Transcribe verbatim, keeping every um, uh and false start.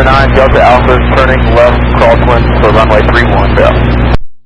nine, Delta Alpha, turning left, crosswind for runway three one, Bell.